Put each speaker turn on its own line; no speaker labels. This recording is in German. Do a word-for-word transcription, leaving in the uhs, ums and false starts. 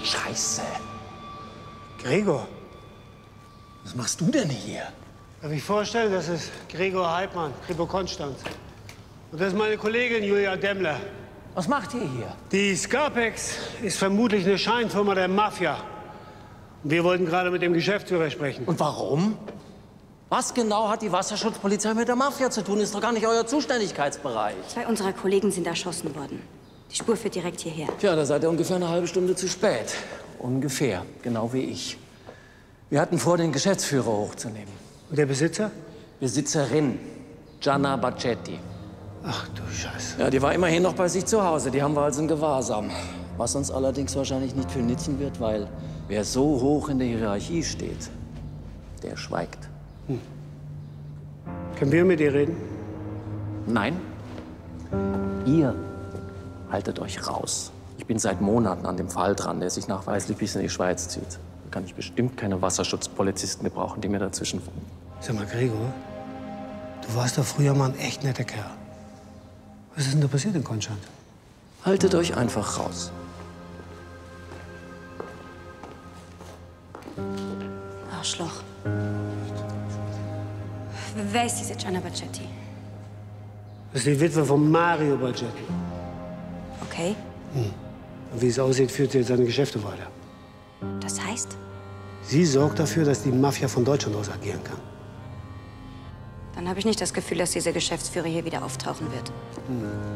Scheiße.
Gregor.
Was machst du denn hier?
Darf ich vorstellen, das ist Gregor Heidmann, Kripo Konstanz. Und das ist meine Kollegin Julia Demmler.
Was macht ihr hier?
Die Scarpex ist vermutlich eine Scheinfirma der Mafia. Und wir wollten gerade mit dem Geschäftsführer sprechen.
Und warum? Was genau hat die Wasserschutzpolizei mit der Mafia zu tun? Ist doch gar nicht euer Zuständigkeitsbereich.
Zwei unserer Kollegen sind erschossen worden. Die Spur führt direkt hierher.
Tja, da seid ihr ungefähr eine halbe Stunde zu spät. Ungefähr, genau wie ich. Wir hatten vor, den Geschäftsführer hochzunehmen.
Und der Besitzer?
Besitzerin, Gianna Baccetti.
Ach du Scheiße.
Ja, die war immerhin noch bei sich zu Hause. Die haben wir also in Gewahrsam. Was uns allerdings wahrscheinlich nicht viel nützen wird, weil wer so hoch in der Hierarchie steht, der schweigt.
Hm. Können wir mit ihr reden?
Nein. Ihr haltet euch raus. Ich bin seit Monaten an dem Fall dran, der sich nachweislich bis in die Schweiz zieht. Da kann ich bestimmt keine Wasserschutzpolizisten gebrauchen, die mir dazwischen funken.
Sag mal, Gregor, du warst doch früher mal ein echt netter Kerl. Was ist denn da passiert in Konstanz?
Haltet euch einfach raus.
Arschloch. Wer ist diese Gianna Baccetti?
Das ist die Witwe von Mario Baccetti.
Okay.
Hm. Und wie es aussieht, führt sie jetzt seine Geschäfte weiter.
Das heißt?
Sie sorgt dafür, dass die Mafia von Deutschland aus agieren kann.
Dann habe ich nicht das Gefühl, dass dieser Geschäftsführer hier wieder auftauchen wird.
Hm.